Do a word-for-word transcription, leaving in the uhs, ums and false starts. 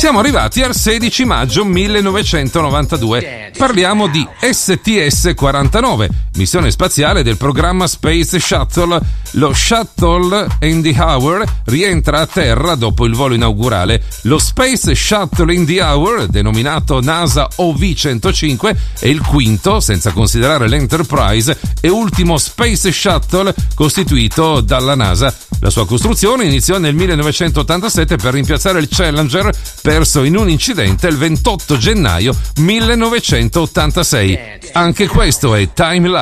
siamo arrivati al sedici maggio millenovecentonovantadue. Parliamo di S T S quarantanove, missione spaziale del programma Space Shuttle. Lo Shuttle Endeavour rientra a terra dopo il volo inaugurale. Lo Space Shuttle Endeavour, denominato NASA O V centocinque, è il quinto, senza considerare l'Enterprise, e ultimo Space Shuttle costituito dalla NASA. La sua costruzione iniziò nel millenovecentottantasette per rimpiazzare il Challenger, perso in un incidente il ventotto gennaio millenovecentottantasei. Anche questo è Time Life.